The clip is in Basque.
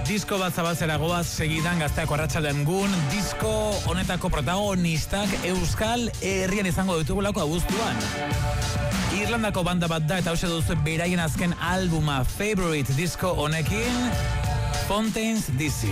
Disko bat zabaltzera goaz segidan Gazteako arratsaldean gun. Disko honetako protagonistak Euskal Herrian izango ditugulako abuztuan. Irlandako banda bat da eta hauxe duzu beraien azken albuma Favorite disko honekin Fontaines DC.